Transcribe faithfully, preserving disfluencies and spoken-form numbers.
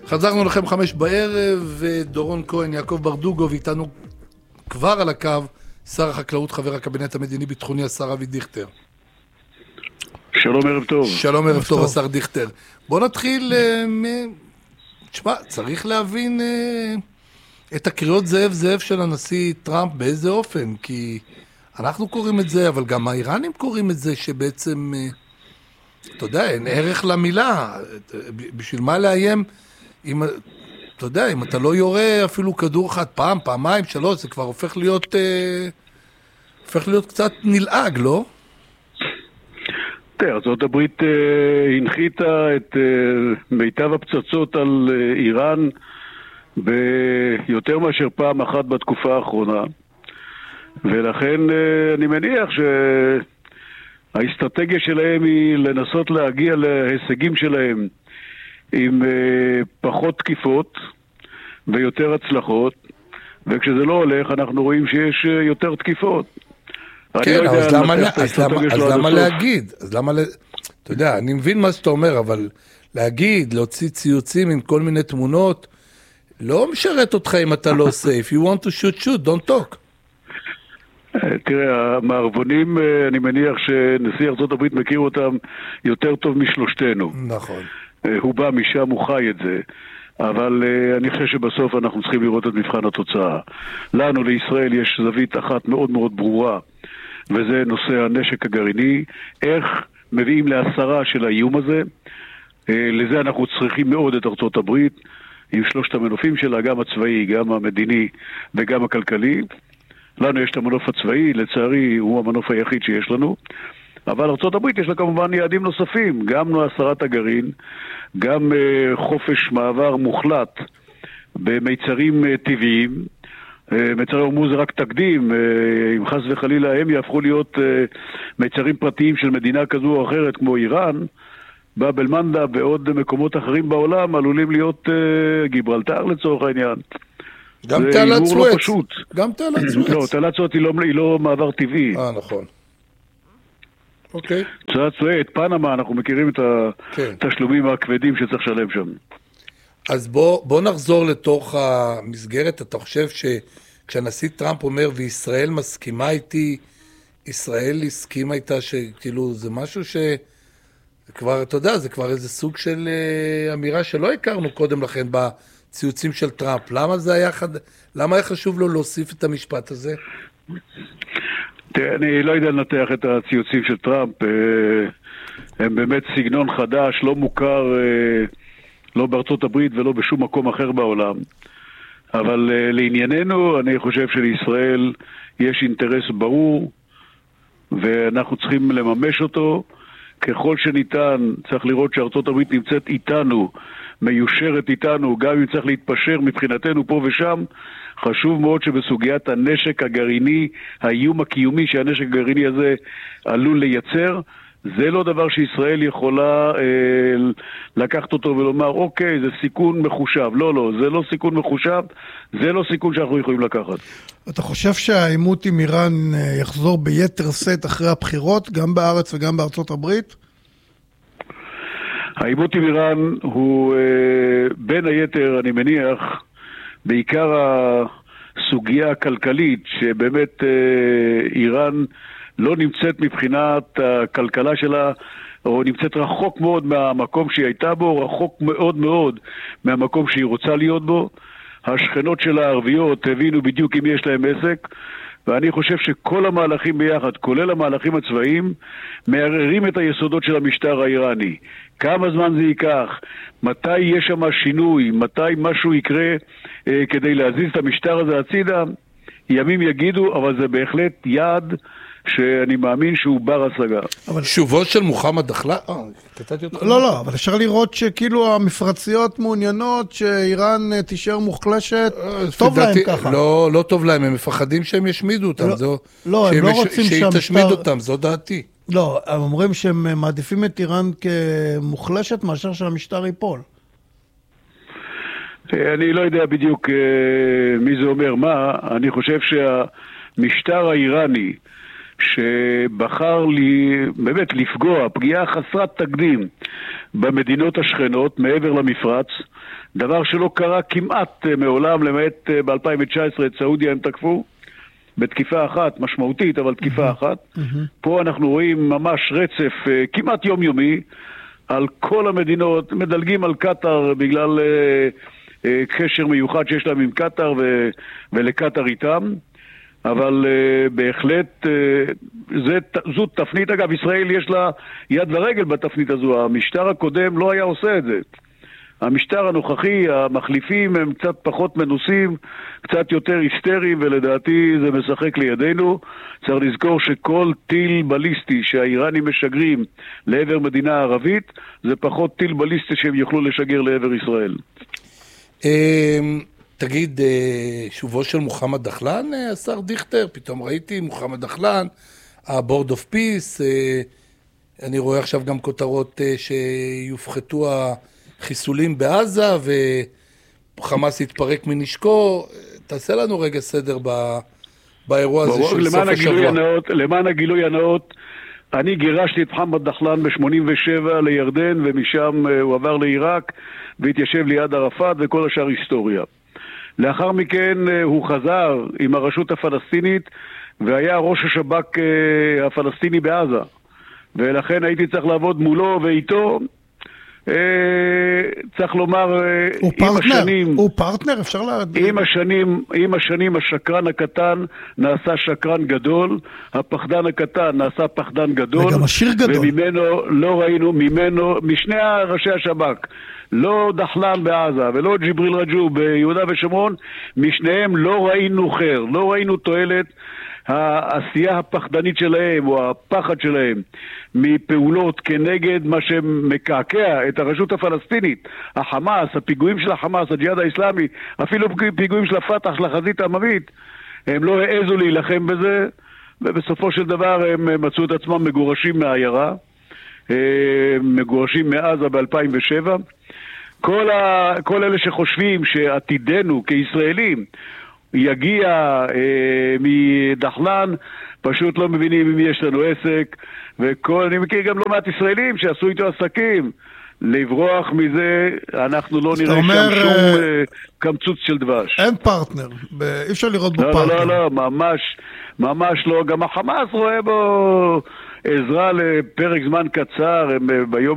חזרנו לכם חמש בערב, ודורון כהן, יעקב ברדוגו, ואיתנו כבר על הקו, שר החקלאות, חבר הקבינט המדיני-ביטחוני, השר אבי דיכטר. שלום, ערב טוב. שלום, ערב טוב, השר דיכטר. בוא נתחיל, תשמע, צריך להבין את הקריאות זאב זאב של הנשיא טראמפ, באיזה אופן, כי אנחנו קוראים את זה, אבל גם האיראנים קוראים את זה, שבעצם, אתה יודע, אין ערך למילה, בשביל מה לאיים, אם, אתה יודע, אם אתה לא יורה אפילו כדור אחד פעם, פעמיים, שלוש, זה כבר הופך להיות, אה, הופך להיות קצת נלעג, לא? תראה, ארצות הברית אה, הנחיתה את אה, מיטב הפצצות על אה, איראן ביותר מאשר פעם אחת בתקופה האחרונה, ולכן אה, אני מניח שהאסטרטגיה שלהם היא לנסות להגיע להישגים שלהם עם uh, פחות תקיפות ויותר הצלחות, וכשזה לא הולך אנחנו רואים שיש uh, יותר תקיפות. כן, אבל אז למה, אז למה, אז למה להגיד? אז למה, אתה יודע, אני מבין מה שאתה אומר, אבל להגיד, להוציא ציוצים עם כל מיני תמונות, לא משרת אותך אם אתה לא עושה. If you want to shoot, shoot, don't talk. תראה, המערבונים, אני מניח שנשיא ארצות הברית מכיר אותם יותר טוב משלושתנו. נכון. הוא בא משם, הוא חי את זה, אבל uh, אני חושב שבסוף אנחנו צריכים לראות את מבחן התוצאה. לנו, לישראל, יש זווית אחת מאוד מאוד ברורה, וזה נושא הנשק הגרעיני. איך מביאים להסרה של האיום הזה? Uh, לזה אנחנו צריכים מאוד את ארצות הברית, עם שלושת המנופים שלה, גם הצבאי, גם המדיני וגם הכלכלי. לנו יש את המנוף הצבאי, לצערי הוא המנוף היחיד שיש לנו, אבל ארצות הברית יש לה כמובן יעדים נוספים, גם הסרת הגרעין, גם uh, חופש מעבר מוחלט במיצרים uh, טבעיים. uh, מיצרי הורמוז זה רק תקדים, uh, אם חס וחלילה הם יהפכו להיות uh, מיצרים פרטיים של מדינה כזו או אחרת כמו איראן, באב אל מנדב ועוד מקומות אחרים בעולם עלולים להיות uh, גיברלטר לצורך העניין. גם תעלת סואץ. פשוט. גם תעלת סואץ. לא, תעלת סואץ היא לא, היא לא מעבר טבעי. אה, נכון. אוקיי. תעלת סואץ, פנמה, אנחנו מכירים את התשלומים הכבדים שצריך לשלם שם. אז בוא, בוא נחזור לתוך המסגרת. אתה חושב שכשהנשיא טראמפ אומר, וישראל מסכימה איתי, ישראל הסכימה איתה, שכאילו זה משהו ש... כבר, אתה יודע, זה כבר איזה סוג של אמירה שלא הכרנו קודם לכן בציוצים של טראמפ. למה זה היה חד... למה היה חשוב לו להוסיף את המשפט הזה? תראה, אני לא יודע לנתח את הציוצים של טראמפ. הם באמת סגנון חדש, לא מוכר, לא בארצות הברית ולא בשום מקום אחר בעולם. אבל לענייננו, אני חושב שלישראל יש אינטרס ברור, ואנחנו צריכים לממש אותו. ככל שניתן, צריך לראות שארצות הברית נמצאת איתנו, מיושרת איתנו, גם אם צריך להתפשר מבחינתנו פה ושם. חשוב מאוד שבסוגיית הנשק הגרעיני, האיום הקיומי שהנשק הגרעיני הזה עלול לייצר, זה לא דבר שישראל יכולה אה, לקחת אותו ולומר, אוקיי, זה סיכון מחושב. לא, לא, זה לא סיכון מחושב, זה לא סיכון שאנחנו יכולים לקחת. אתה חושב שהעימות עם איראן יחזור ביתר סט אחרי הבחירות, גם בארץ וגם בארצות הברית? העימות עם איראן הוא, אה, בין היתר, אני מניח, בעיקר הסוגיה הכלכלית, שבאמת אה, איראן לא נמצאת מבחינת הכלכלה שלה, או נמצאת רחוק מאוד מהמקום שהיא הייתה בו, רחוק מאוד מאוד מהמקום שהיא רוצה להיות בו. השכנות שלה הערביות הבינו בדיוק אם יש להם עסק, ואני חושב שכל המהלכים ביחד, כולל המהלכים הצבאיים, מערערים את היסודות של המשטר האיראני. כמה זמן זה ייקח? מתי יש שם שינוי? מתי משהו יקרה אה, כדי להזיז את המשטר הזה הצידה? ימים יגידו, אבל זה בהחלט יעד שאני מאמין שהוא בר השגה. אבל שובו של מוחמד דחלה? לא, לא, אבל אפשר לראות שכאילו המפרציות מעוניינות שאיראן תישאר מוחלשת, טוב להם ככה. לא, לא טוב להם, הם מפחדים שהם ישמידו אותם. לא, הם לא רוצים שהיא תשמיד אותם, זו דעתי. לא, הם אומרים שהם מעדיפים את איראן כמוחלשת מאשר שהמשטר ייפול. אני לא יודע בדיוק מי זה אומר מה, אני חושב שהמשטר האיראני שבחר לי באמת לפגוע, פגיעה חסרת תקדים במדינות השכנות מעבר למפרץ, דבר שלא קרה כמעט מעולם, למעט ב-אלפיים תשע עשרה את סעודיה הם תקפו, בתקיפה אחת, משמעותית, אבל תקיפה אחת. פה אנחנו רואים ממש רצף כמעט יומיומי על כל המדינות, מדלגים על קטר בגלל קשר מיוחד שיש להם עם קטר ולקטר איתם, אבל בהחלט זה, זו תפנית. אגב, ישראל יש לה יד ורגל בתפנית הזו, המשטר הקודם לא היה עושה את זה. המשטר הנוכחי, המחליפים הם קצת פחות מנוסים, קצת יותר היסטריים, ולדעתי זה משחק לידינו. צריך לזכור שכל טיל בליסטי שהאיראנים משגרים לעבר מדינה ערבית, זה פחות טיל בליסטי שהם יוכלו לשגר לעבר ישראל. תגיד, שובו של מוחמד דחלן, השר דיכטר, פתאום ראיתי מוחמד דחלן, הבורד אוף פיס, אני רואה עכשיו גם כותרות שיופחתו החיסולים בעזה וחמאס יתפרק מנשקו. תעשה לנו רגע סדר באירוע הזה של סוף השבוע. למען הגילוי הנאות, אני גירשתי את מוחמד דחלן ב-שמונים ושבע לירדן, ומשם הוא עבר לעיראק והתיישב ליד ערפאת, וכל השאר היסטוריה. לאחר מכן הוא חזר עם הרשות הפלסטינית והיה ראש השב"כ הפלסטיני בעזה, ולכן הייתי צריך לעבוד מולו ואיתו. צריך לומר, הוא פרטנר, הוא פרטנר, אפשר להגיד. עם השנים, עם השנים השקרן הקטן נעשה שקרן גדול, הפחדן הקטן נעשה פחדן גדול, וגם השיר גדול. וממנו לא ראינו, ממנו, משני ראשי השב"כ, לא דחלן בעזה ולא ג'יבריל רג'וב ביהודה ושומרון, משניהם לא ראינו חיר, לא ראינו תועלת. העשייה הפחדנית שלהם או הפחד שלהם מפעולות כנגד מה שמקעקע את הרשות הפלסטינית, החמאס, הפיגועים של החמאס, הג'יהאד האסלאמי, אפילו פיגועים של הפתח, של החזית העממית, הם לא העזו להילחם בזה, ובסופו של דבר הם מצאו את עצמם מגורשים מהעיירה, מגורשים מעזה ב-אלפיים ושבע. כל, ה... כל אלה שחושבים שעתידנו כישראלים יגיע אה, מדחלן, פשוט לא מבינים אם יש לנו עסק, וכל, אני מכיר גם לא מעט ישראלים שעשו איתו עסקים. לברוח מזה, אנחנו לא נראה אומר, שם שום אה, קמצוץ של דבש. אין פרטנר, אי אפשר לראות בו לא, פרטנר. לא, לא, לא, ממש, ממש לא. גם החמאס רואה בו עזרה לפרק זמן קצר, הם ביום